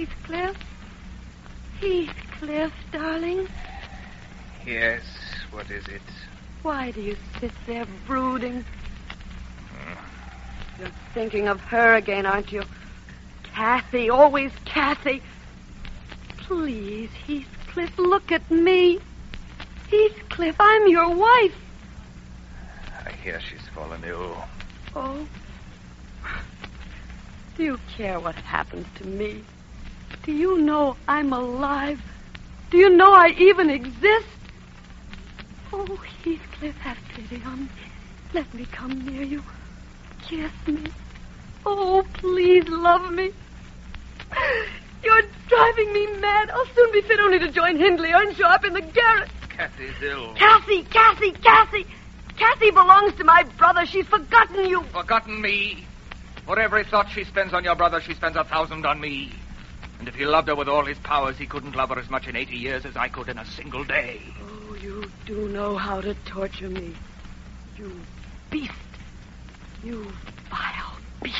Heathcliff? Heathcliff, darling. Yes, what is it? Why do you sit there brooding? You're thinking of her again, aren't you? Kathy, always Kathy. Please, Heathcliff, look at me. Heathcliff, I'm your wife. I hear she's fallen ill. Oh? Do you care what happens to me? Do you know I'm alive? Do you know I even exist? Oh, Heathcliff, have pity on me. Let me come near you. Kiss me. Oh, please love me. You're driving me mad. I'll soon be fit only to join Hindley Earnshaw up in the garret. Kathy's ill. Kathy! Kathy belongs to my brother. She's forgotten you. Forgotten me? For every thought she spends on your brother, she spends 1,000 on me. And if he loved her with all his powers, he couldn't love her as much in 80 years as I could in a single day. Oh, you do know how to torture me. You beast. You vile beast.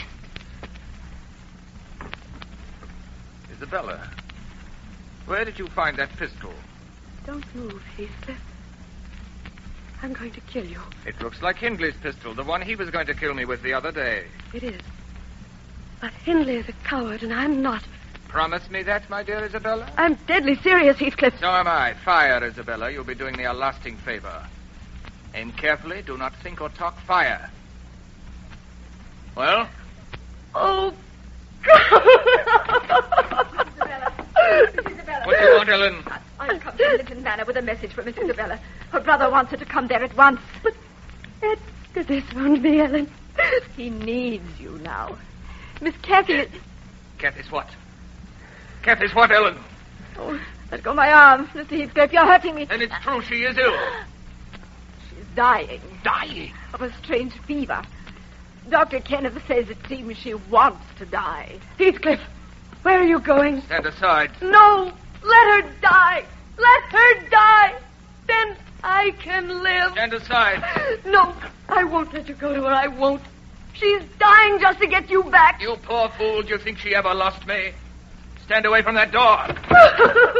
Isabella, where did you find that pistol? Don't move, Heathcliff. I'm going to kill you. It looks like Hindley's pistol, the one he was going to kill me with the other day. It is. But Hindley is a coward, and I'm not. Promise me that, my dear Isabella? I'm deadly serious, Heathcliff. So am I. Fire, Isabella. You'll be doing me a lasting favor. Aim carefully. Do not think or talk. Fire. Well? Oh, God. Isabella. What do you want, Ellen? I've come to Linton Manor with a message from Miss Isabella. Her brother wants her to come there at once. But this won't be, Ellen. He needs you now. Miss Kathy... Kathy's what? Kathy's what, Ellen? Oh, let go my arm, Mr. Heathcliff. You're hurting me. Then it's true she is ill. She's dying. Dying? Of a strange fever. Dr. Kenneth says it seems she wants to die. Heathcliff, where are you going? Stand aside. No, let her die. Let her die. Then I can live. Stand aside. No, I won't let you go to her. I won't. She's dying just to get you back. You poor fool. Do you think she ever lost me? Stand away from that door.